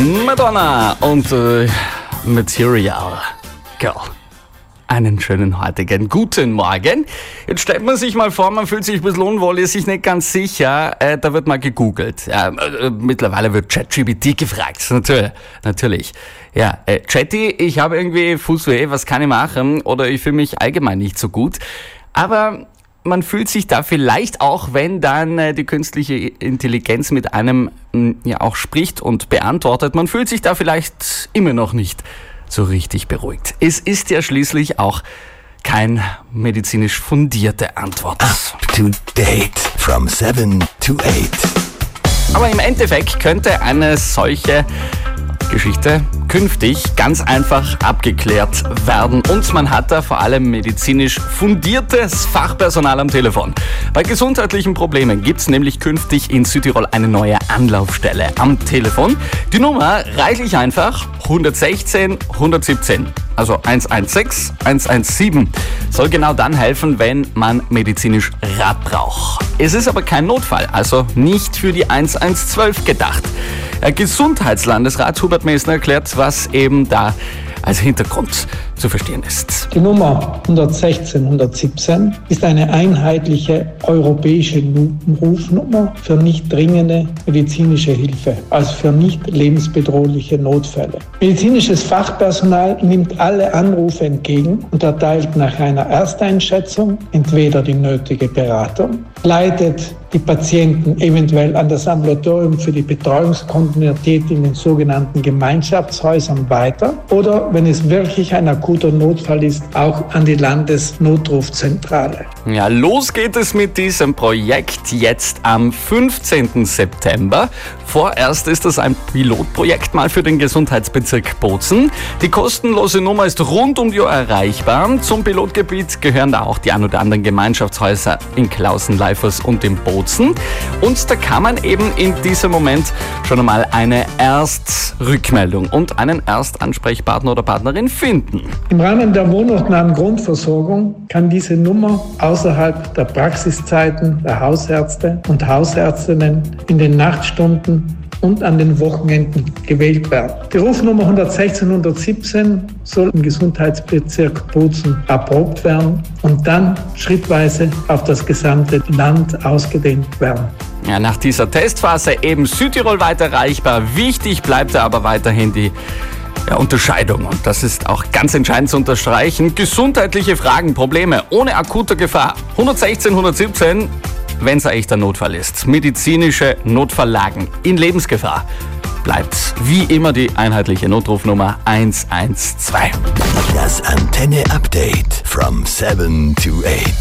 Madonna und Material Girl. Einen schönen heutigen guten Morgen. Jetzt stellt man sich mal vor, man fühlt sich ein bisschen unwohl, ist sich nicht ganz sicher, da wird mal gegoogelt. Mittlerweile wird ChatGPT gefragt, natürlich. Ja, Chatty, ich habe irgendwie Fußweh, was kann ich machen? Oder ich fühle mich allgemein nicht so gut. Aber man fühlt sich da vielleicht auch, wenn dann die künstliche Intelligenz mit einem ja auch spricht und beantwortet, man fühlt sich da vielleicht immer noch nicht so richtig beruhigt. Es ist ja schließlich auch kein medizinisch fundierte Antwort. Up to date from 7 to 8. Aber im Endeffekt könnte eine solche Geschichte künftig ganz einfach abgeklärt werden und man hat da vor allem medizinisch fundiertes Fachpersonal am Telefon. Bei gesundheitlichen Problemen gibt's nämlich künftig in Südtirol eine neue Anlaufstelle am Telefon. Die Nummer reichlich einfach 116 117, also 116 117, soll genau dann helfen, wenn man medizinisch Rat braucht. Es ist aber kein Notfall, also nicht für die 1112 gedacht. Gesundheitslandesrat Hubert Messner erklärt, was eben da als Hintergrund zu verstehen ist. Die Nummer 116 117 ist eine einheitliche europäische Rufnummer für nicht dringende medizinische Hilfe, also für nicht lebensbedrohliche Notfälle. Medizinisches Fachpersonal nimmt alle Anrufe entgegen und erteilt nach einer Ersteinschätzung entweder die nötige Beratung, leitet die Patienten eventuell an das Ambulatorium für die Betreuungskontinuität in den sogenannten Gemeinschaftshäusern weiter oder, wenn es wirklich ein akuter Notfall ist, auch an die Landesnotrufzentrale. Ja, los geht es mit diesem Projekt jetzt am 15. September. Vorerst ist das ein Pilotprojekt mal für den Gesundheitsbezirk Bozen. Die kostenlose Nummer ist rund um die Uhr erreichbar. Zum Pilotgebiet gehören da auch die ein oder anderen Gemeinschaftshäuser in Klausen, Leifers und im Bozen. Und da kann man eben in diesem Moment schon einmal eine Erstrückmeldung und einen Erstansprechpartner oder Partnerin finden. Im Rahmen der wohnortnahen Grundversorgung kann diese Nummer außerhalb der Praxiszeiten der Hausärzte und Hausärztinnen in den Nachtstunden und an den Wochenenden gewählt werden. Die Rufnummer 116 117 soll im Gesundheitsbezirk Bozen erprobt werden und dann schrittweise auf das gesamte Land ausgedehnt werden. Ja, nach dieser Testphase eben Südtirol weiter erreichbar. Wichtig bleibt aber weiterhin die Unterscheidung. Und das ist auch ganz entscheidend zu unterstreichen. Gesundheitliche Fragen, Probleme ohne akute Gefahr. 116 117, wenn es ein echter Notfall ist. Medizinische Notfalllagen in Lebensgefahr. Bleibt wie immer die einheitliche Notrufnummer 112. Das Antenne Update from 7 to 8.